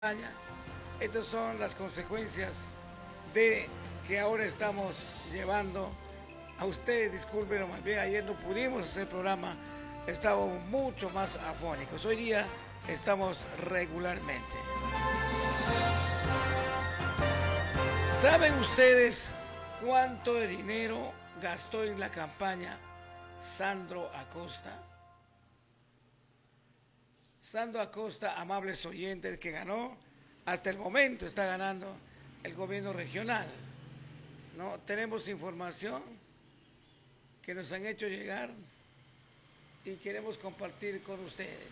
campaña. Estas son las consecuencias de que ahora estamos llevando a ustedes. Disculpen, más bien ayer no pudimos hacer programa, estábamos mucho más afónicos. Hoy día estamos regularmente. ¿Saben ustedes cuánto de dinero gastó en la campaña Sandro Acosta? Sandro Acosta, amables oyentes, que ganó, hasta el momento está ganando el gobierno regional. ¿No? Tenemos información que nos han hecho llegar y queremos compartir con ustedes.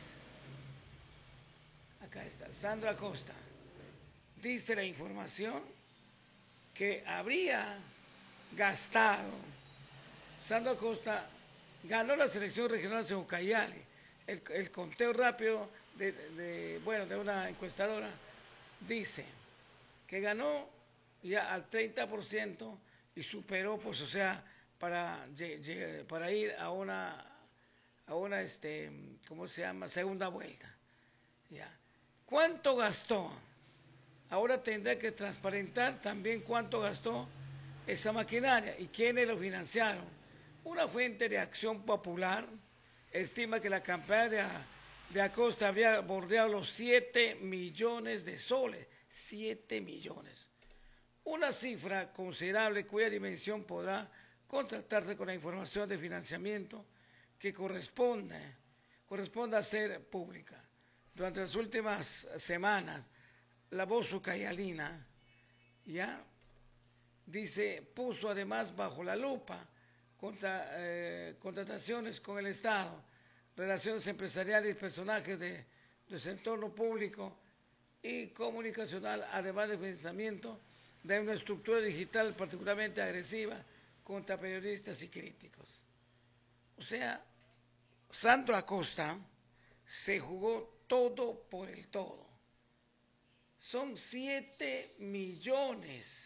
Acá está, Sandro Acosta. Dice la información que habría gastado. Sandro Acosta ganó la selección regional de Ucayali. El conteo rápido de una encuestadora dice que ganó ya al 30% y superó, pues, o sea, para ir a una ¿cómo se llama? Segunda vuelta. Ya. ¿Cuánto gastó? Ahora tendrá que transparentar también cuánto gastó esa maquinaria y quiénes lo financiaron. Una fuente de Acción Popular estima que la campaña de Acosta habría bordeado los 7 millones de soles. 7 millones. Una cifra considerable cuya dimensión podrá contrastarse con la información de financiamiento que corresponde a ser pública. Durante las últimas semanas, la voz ucayalina ya dice, puso además bajo la lupa contrataciones con el Estado, relaciones empresariales y personajes de su entorno público y comunicacional, además de financiamiento de una estructura digital particularmente agresiva contra periodistas y críticos. O sea, Sandro Acosta se jugó todo por el todo. Son 7 millones.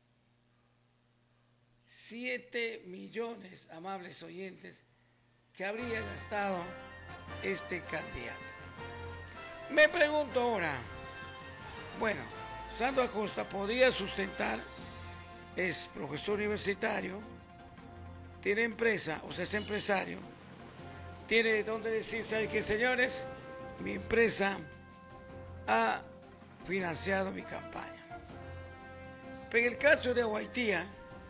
7 millones, amables oyentes, que habría gastado este candidato. Me pregunto ahora, bueno, Sandro Acosta podría sustentar, es profesor universitario, tiene empresa, o sea, es empresario, tiene donde decir, ¿sabe qué, señores? Mi empresa ha financiado mi campaña. Pero en el caso de Aguaitía,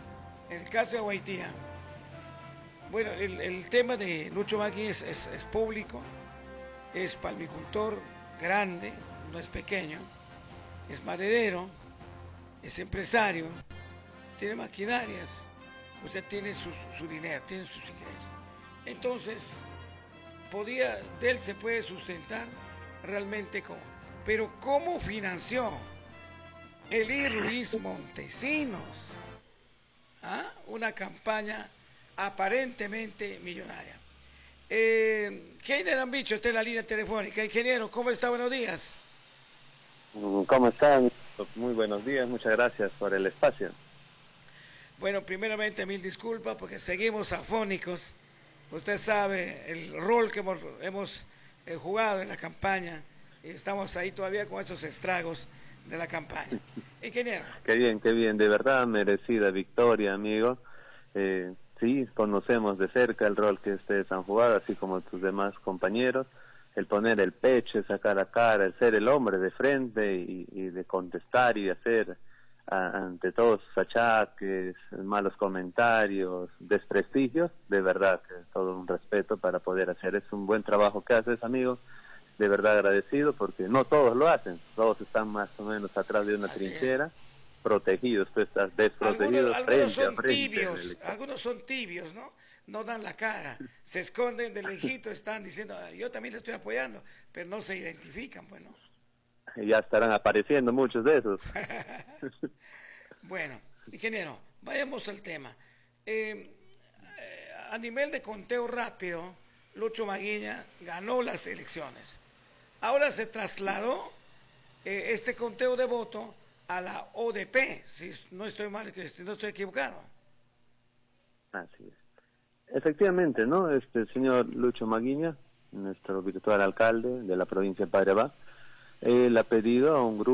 bueno, el tema de Lucho Magui es público, es palmicultor grande, no es pequeño, es maderero, es empresario, tiene maquinarias, o sea, tiene su dinero, tiene sus ingresos. Entonces, de él se puede sustentar realmente cómo. Pero ¿cómo financió Eli Ruiz Montesinos una campaña aparentemente millonaria? Heiner Ambicho está en la línea telefónica. Ingeniero, ¿cómo está? Buenos días. ¿Cómo están? Muy buenos días, muchas gracias por el espacio. Bueno, primeramente mil disculpas porque seguimos afónicos. Usted sabe el rol que hemos jugado en la campaña y estamos ahí todavía con esos estragos de la campaña. Ingeniero. Qué bien, de verdad merecida victoria, amigo. Sí, conocemos de cerca el rol que ustedes han jugado, así como tus demás compañeros. El poner el pecho, el sacar la cara, el ser el hombre de frente y de contestar y de hacer ante todos sus achaques, malos comentarios, desprestigios, de verdad que todo un respeto para poder hacer. Es un buen trabajo que haces, amigo, de verdad agradecido, porque no todos lo hacen, todos están más o menos atrás de una trinchera, protegidos, tú estás desprotegido algunos son tibios, ¿no? No dan la cara, se esconden de lejito, están diciendo, yo también le estoy apoyando, pero no se identifican, bueno. Ya estarán apareciendo muchos de esos. Bueno, ingeniero, vayamos al tema. A nivel de conteo rápido, Lucho Maguiña ganó las elecciones. Ahora se trasladó este conteo de voto a la ODP, si no estoy mal, no estoy equivocado. Así es. Efectivamente, ¿no? Señor Lucho Maguiña, nuestro virtual alcalde de la provincia de Padre Abad, Él ha pedido a un grupo